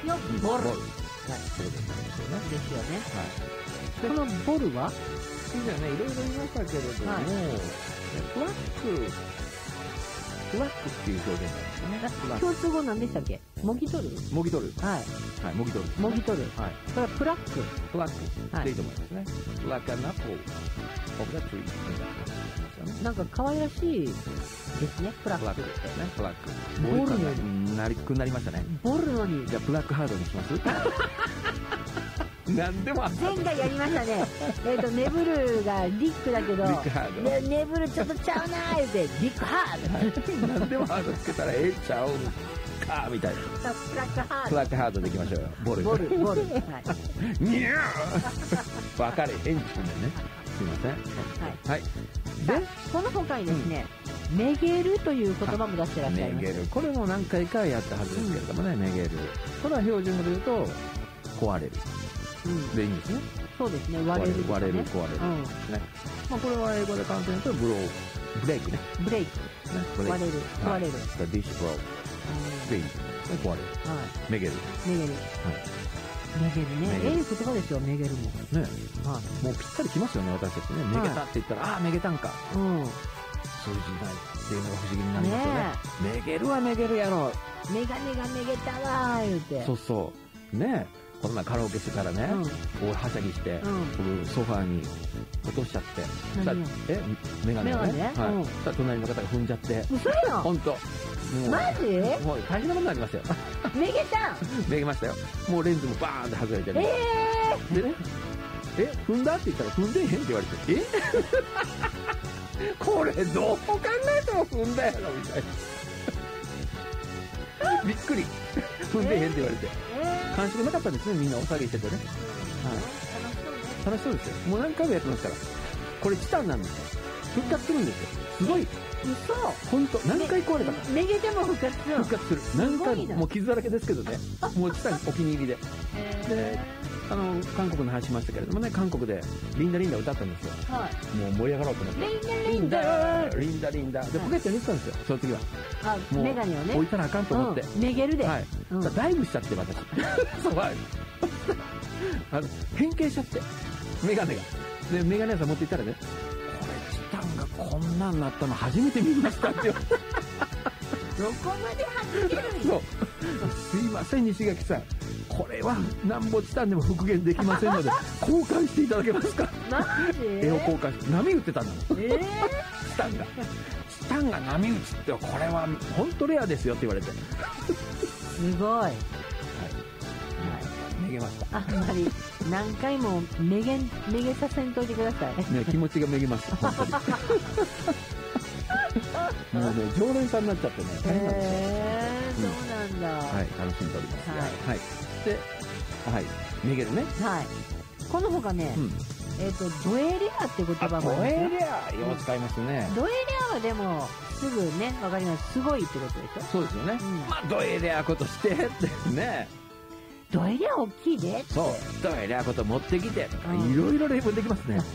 よ、ボル。はい。 そうですね。 ですよね。 はい。 このボルは以前ね、いろいろ言いましたけれども、 はいフラックっていう表現なんですね。 共通語なんでしたっけ？もぎ取る？ もぎ取る。 はい。 はい、もぎ取る。 もぎ取る。 はい。 これはプラック。 フラックでいいと思いますね。Like an apple of the tree みたいな感じですよね。 なんか可愛らしいですね、プラックって。 フラック。 ボルのになりましたね。 ボルのに。 じゃあ、ブラックハードにしますなんでも前回やりましたね。ネブルがリックだけど、 リックハードでネブルちょっとちゃうなー言うて、リックハード。 なんでもハードつけたらええちゃうんかみたいな。 プラックハード。 ブラックハードでいきましょうよ。ボル。 ボル。はい。 にゃー分かれへんちゅうねんね。すいません。はい。 で、この他にですね、めげるという言葉も出してらっしゃいます。 めげる。これも何回かやったはずですけれどもね、めげる。これは標準語で言うと、壊れる。でいいんですね。 そうですね、割れる。 壊れる。ね。まあこれは英語で簡単に言うと、ブレイクね。 ブレイク。割れる。壊れる。 The dish broke. でいいですね。壊れる。めげる。 めげる。めげるね。言葉ですよ、めげるも。 ね。もうぴったりきますよね、私たちね。めげたって言ったら、ああ、めげたんか。通じないっていうのが不思議になりますよね。めげるはめげるやろ。 メガネがめげたわー言うて。 そうそう。ね。こんなカラオケしてたらね、こうはしゃぎして、僕ソファーに落としちゃって、メガネをね、はい。そしたら隣の方が踏んじゃって。 嘘やん。 ほんと。 マジ？ もう大変なことになりましたよ。 めげたん？ めげましたよ。もうレンズもバーンって外れてね。でね、踏んだって言ったら踏んでへんって言われて、これどう考えても踏んだやろみたいな。びっくり。踏んでへんって言われて。感触なかったですね、みんなお下げしててね。はい。楽しそうですよ。もう何回もやってますから。これチタンなんですよ。復活するんですよ。すごい。 嘘。 ほんと、何回壊れたか。 めげても復活する。 復活する。何回も、もう傷だらけですけどね。もうチタンお気に入りで。で、韓国の話しましたけれどもね、韓国でリンダリンダ歌ったんですよ。はい。もう盛り上がろうと思って。リンダリンダ。で、ポケットに入れてたんですよ、その次は。もうメガネをね。 置いたらあかんと思って。 めげるで。 はい。ダイブしちゃって、私。そう、はい。変形しちゃって。メガネが。で、メガネ屋さん持っていったらね、これチタンがこんなんなったの初めて見ましたって言われて。 どこまで弾けるんそう。すいません、西垣さん。これはなんぼチタンでも復元できませんので、交換していただけますか？ マジ？ 絵を交換して。波打ってたの。チタンが。チタンが波打つって、これは本当レアですよって言われて。 すごい。 めげました。 あんまり何回もめげさせんといてください。 ね、気持ちがめげます。本当に。もうね、常連さんになっちゃってね、大変なんですよ。 そうなんだ。 はい、楽しんでおります。はい。で、はい、めげるね。 はい。この他ね、ドエリアって言葉も。 ドエリア、よう使いますね。 ドエリアはでも、すぐね、わかります。すごいってことでしょ？ そうですよね。まあ、ドエリアことしてってね。 ドエリア大きいで。 そう。ドエリアこと持ってきてとか、いろいろ例文できますね。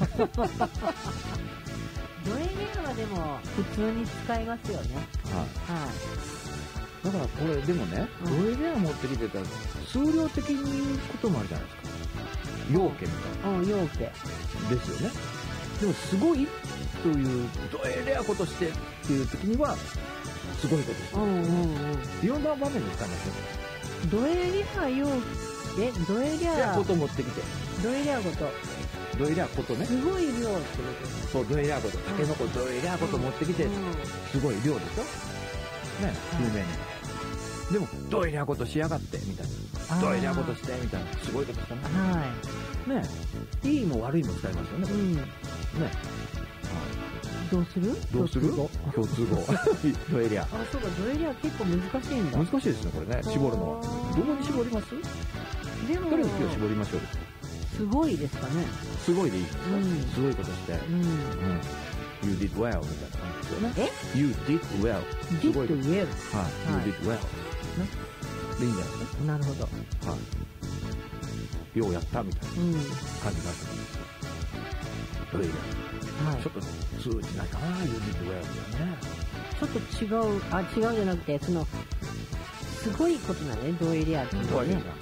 ドエリアはでも、普通に使いますよね。はい。 だからこれ、でもね、ドエリア持ってきてたら、数量的に言うこともあるじゃないですか。陽家みたいな。 陽家。 ですよね。でも、すごいという、ドエリアことしてっていう時には、すごいことです。いろんな場面で使いますよね。 ドエリア陽家、ドエリアこと持ってきて。 ドエリアこと。 ドエリアことね。 すごい量ってことそう、ドエリアこと。タケノコ、ドエリアこと持ってきて、すごい量でしょ？ね、有名に。でも、ドエリアことしやがって、みたいな。ドエリアことして、みたいな。すごいことしたね。はい。ね、いいも悪いも使いますよね、これ。ね。 どうする共通語。ドエリア。 あ、そうか、ドエリア結構難しいんだ。 難しいですね、これね。絞るのは。どこに絞ります？ でも、 どれに今日絞りましょう。 すごいですかね。 すごいでいいですよ。すごいことして。You did well みたいな感じですよね。You did well. did well. はい。You did well. ね。でいいんじゃないですか。 なるほど。はい。 ようやったみたいな感じになってますよ。ドエリア。ちょっと通じないかな、You did well ね。 ちょっと違うじゃなくて、すごいことなのね、ドエリアっていうのはね。